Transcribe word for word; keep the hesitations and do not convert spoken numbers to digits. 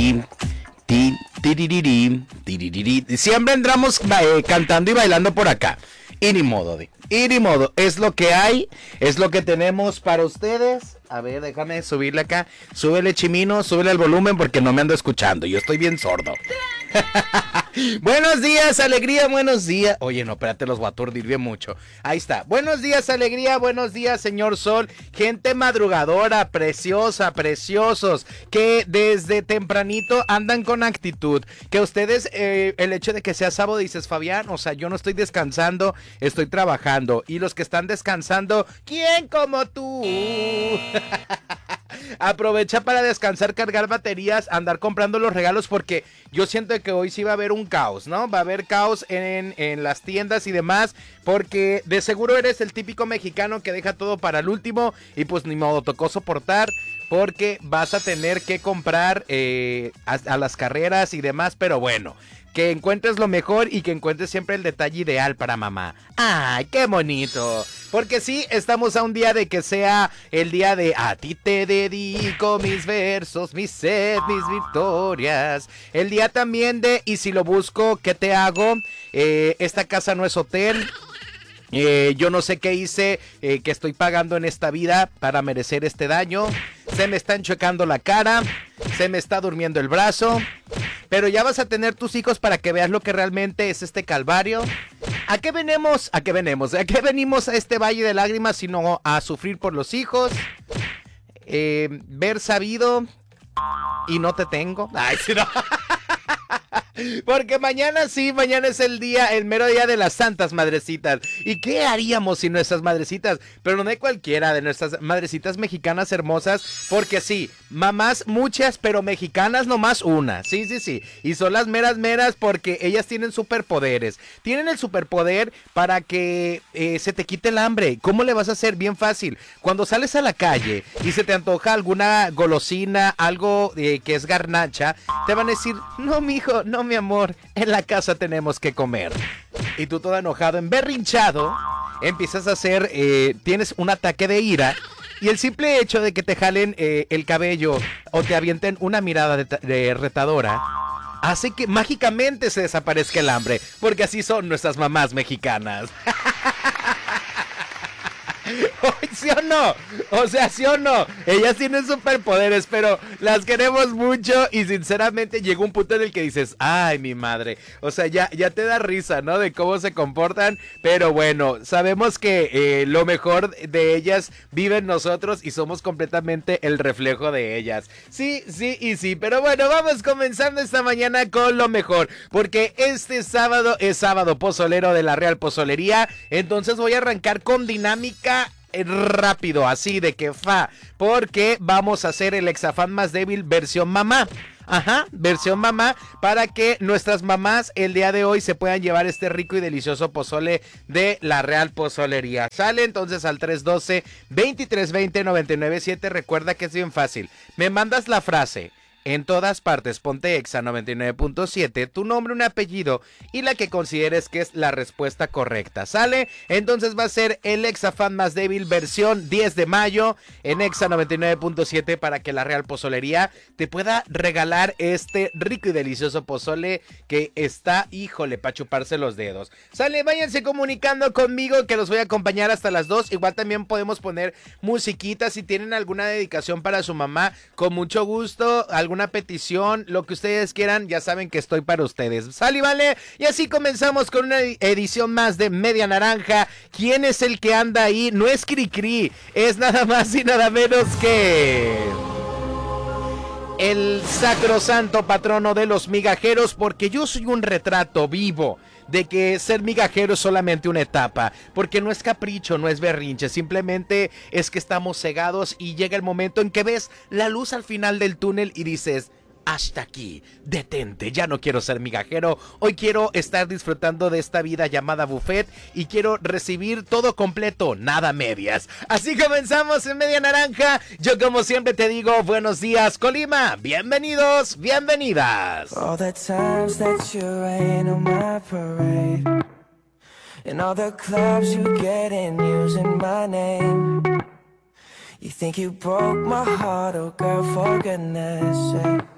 Tiririrí, ti, tiririrí, tiririrí. Siempre entramos eh, cantando y bailando por acá. Y ni modo, de, y ni modo. Es lo que hay, es lo que tenemos para ustedes. A ver, déjame subirle acá. Súbele, Chimino, súbele el volumen porque no me ando escuchando. Yo estoy bien sordo. Buenos días, alegría, buenos días. Oye, no, espérate, los voy a aturdir bien mucho. Ahí está. Buenos días, alegría, buenos días, señor Sol. Gente madrugadora, preciosa, preciosos, que desde tempranito andan con actitud. Que ustedes, eh, el hecho de que sea sábado, dices, Fabián, o sea, yo no estoy descansando, estoy trabajando. Y los que están descansando, ¿quién como tú? Aprovecha para descansar, cargar baterías, andar comprando los regalos, porque yo siento que hoy sí va a haber un caos, ¿no? Va a haber caos en, en las tiendas y demás, porque de seguro eres el típico mexicano que deja todo para el último y pues ni modo, tocó soportar, porque vas a tener que comprar eh, a, a las carreras y demás, pero bueno, que encuentres lo mejor y que encuentres siempre el detalle ideal para mamá. ¡Ay, qué bonito! Porque sí, estamos a un día de que sea el día de a ti te dedico mis versos, mis sed, mis victorias. El día también de y si lo busco, ¿qué te hago? Eh, esta casa no es hotel. Eh, yo no sé qué hice, eh, que estoy pagando en esta vida para merecer este daño. Se me está enchuecando la cara, se me está durmiendo el brazo. Pero ya vas a tener tus hijos para que veas lo que realmente es este calvario. ¿A qué venimos? ¿A qué venimos? ¿A qué venimos a este valle de lágrimas sino a sufrir por los hijos? Eh, ver sabido y no te tengo. Ay, si no. Porque mañana sí, mañana es el día, el mero día de las santas madrecitas. ¿Y qué haríamos sin nuestras madrecitas? Pero no de cualquiera, de nuestras madrecitas mexicanas hermosas. Porque sí, mamás muchas, pero mexicanas nomás una. Sí, sí, sí. Y son las meras meras porque ellas tienen superpoderes. Tienen el superpoder para que eh, se te quite el hambre. ¿Cómo le vas a hacer? Bien fácil. Cuando sales a la calle y se te antoja alguna golosina, algo eh, que es garnacha, te van a decir, no, mijo, no, mi amor, en la casa tenemos que comer. Y tú todo enojado, emberrinchado, empiezas a hacer, eh, tienes un ataque de ira. Y el simple hecho de que te jalen eh, el cabello o te avienten una mirada de, de retadora hace que mágicamente se desaparezca el hambre. Porque así son nuestras mamás mexicanas. ¿Sí o no? O sea, ¿sí o no? Ellas tienen superpoderes, pero las queremos mucho y sinceramente llegó un punto en el que dices, ay, mi madre. O sea, ya, ya te da risa, ¿no? De cómo se comportan, pero bueno, sabemos que eh, lo mejor de ellas vive en nosotros y somos completamente el reflejo de ellas. Sí, sí y sí, pero bueno, vamos comenzando esta mañana con lo mejor, porque este sábado es sábado pozolero de la Real Pozolería, entonces voy a arrancar con dinámica rápido, así de que fa, porque vamos a hacer el Exafán más débil versión mamá. Ajá, versión mamá, para que nuestras mamás el día de hoy se puedan llevar este rico y delicioso pozole de la Real Pozolería. Sale entonces al tres uno dos, dos tres dos cero, nueve nueve siete. Recuerda que es bien fácil. Me mandas la frase en todas partes, ponte Exa noventa y nueve punto siete, tu nombre, un apellido y la que consideres que es la respuesta correcta. ¿Sale? Entonces va a ser el Exafán más débil versión diez de mayo en Exa noventa y nueve punto siete para que la Real Pozolería te pueda regalar este rico y delicioso pozole que está, híjole, para chuparse los dedos. ¿Sale? Váyanse comunicando conmigo que los voy a acompañar hasta las dos. Igual también podemos poner musiquita si tienen alguna dedicación para su mamá, con mucho gusto, alguna petición, lo que ustedes quieran, ya saben que estoy para ustedes. ¿Sale, vale? Y así comenzamos con una edición más de Media Naranja. ¿Quién es el que anda ahí? No es Cricri, es nada más y nada menos que el sacrosanto patrono de los migajeros, porque yo soy un retrato vivo de que ser migajero es solamente una etapa, porque no es capricho, no es berrinche, simplemente es que estamos cegados y llega el momento en que ves la luz al final del túnel y dices, hasta aquí, detente, ya no quiero ser migajero, hoy quiero estar disfrutando de esta vida llamada buffet y quiero recibir todo completo, nada medias. Así comenzamos en Media Naranja. Yo como siempre te digo, buenos días Colima, bienvenidos, bienvenidas. All the times that you rain on my parade, and all the clubs you get in using my name. You think you broke my heart, oh girl, for goodness sake.